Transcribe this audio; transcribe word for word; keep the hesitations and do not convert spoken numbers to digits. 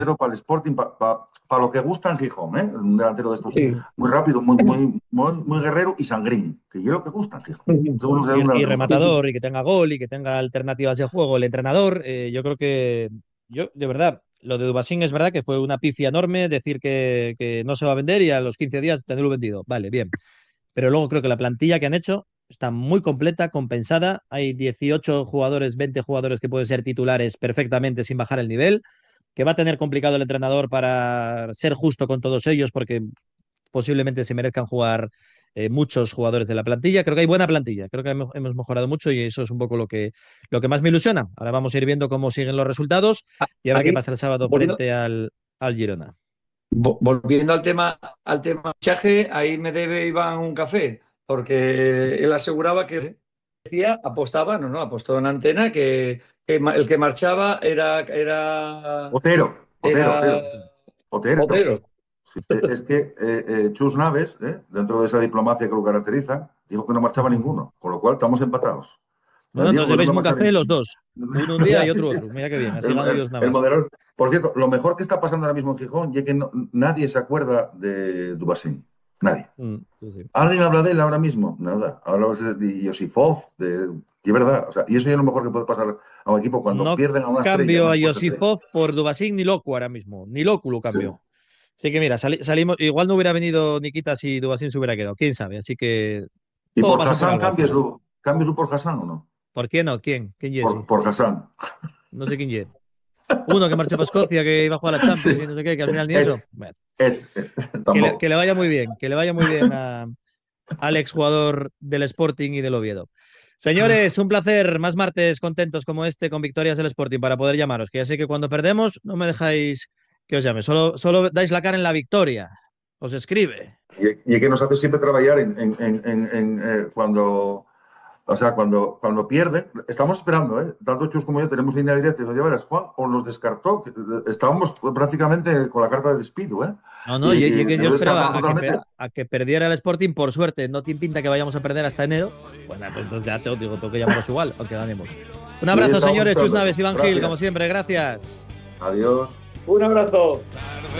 para el Sporting, para pa, pa lo que gusta en Gijón, ¿eh? Un delantero de estos Sí. muy rápido, muy, muy, muy, muy guerrero y sangrín, que yo lo que gusta en Gijón. Según un Y, y delantero sangrín. rematador, y que tenga gol, y que tenga alternativas de juego. El entrenador, eh, yo creo que, yo, de verdad, lo de Dubasín es verdad que fue una pifia enorme decir que, que no se va a vender y a los quince días tenerlo vendido. Vale, bien. Pero luego creo que la plantilla que han hecho está muy completa, compensada. Hay dieciocho jugadores, veinte jugadores que pueden ser titulares perfectamente sin bajar el nivel, que va a tener complicado el entrenador para ser justo con todos ellos porque posiblemente se merezcan jugar eh, muchos jugadores de la plantilla. Creo que hay buena plantilla, creo que hemos, hemos mejorado mucho y eso es un poco lo que, lo que más me ilusiona. Ahora vamos a ir viendo cómo siguen los resultados y a ver qué Ahí, pasa el sábado volviendo, frente al, al Girona. vo- volviendo al tema, al tema fichaje, ahí me debe Iván un café, porque él aseguraba que decía, apostaba, no, no, apostó en antena que, que ma- el que marchaba era, era, Otero, Otero, era Otero, Otero. Otero. Sí, eh, es que eh, eh, Chus Naves, eh, dentro de esa diplomacia que lo caracteriza, dijo que no marchaba ninguno, con lo cual estamos empatados. Él Bueno, nos dijo que no debéis iba a un marchar café los ninguno. dos. Uno un día y otro otro. Mira qué bien, así El, gano el- yo nada el más. moderador. Por cierto, lo mejor que está pasando ahora mismo en Gijón es que no- nadie se acuerda de Dubasín. Nadie. Mm, sí, sí. ¿Alguien habla de él ahora mismo? Nada. Ahora es de Yosifov, de... Y es verdad. O sea, y eso es lo mejor que puede pasar a un equipo cuando No pierden a una estrella, cambio una a superestrella. Josipov por Dubasín ni Locu ahora mismo. Ni Locu lo Sí. cambio. Así que mira, sali- salimos. Igual no hubiera venido Nikita si Dubasín se hubiera quedado. Quién sabe. Así que ¿Y todo por pasa por Hassan algo al final. cambiaslo? ¿Cambiaslo por Hassan o no? ¿Por quién no? ¿Quién? ¿Quién Por, Jesse? por Hassan. No sé quién Jesse. Uno que marchó para Escocia, que iba a jugar a la Sí. Champions y no sé qué, que al final ni eso. Es, Bueno, es, es. que le, que Tampoco. le vaya muy bien. Que le vaya muy bien a, al exjugador del Sporting y del Oviedo. Señores, un placer. Más martes contentos como este con victorias del Sporting para poder llamaros. Que ya sé que cuando perdemos no me dejáis que os llame. Solo, solo dais la cara en la victoria. Os escribe. Y, y que nos hace siempre trabajar en, en, en, en, en eh, cuando, o sea, cuando, cuando pierden, estamos esperando, ¿eh? Tanto Chus como yo tenemos línea directa y nos lleva Juan o nos descartó. Estábamos prácticamente con la carta de despido, ¿eh? No, no, Y, yo, y yo, yo quedó descartado esperaba a que, totalmente. a que perdiera el Sporting, por suerte. No tiene pinta que vayamos a perder hasta enero. Bueno, pues entonces ya te os digo, tengo que llamaros igual, aunque ganemos. Un Y hoy abrazo, estábamos señores. Chus esperando Naves, eso. Iván Gil, como Gracias. siempre, gracias. Adiós. Un abrazo.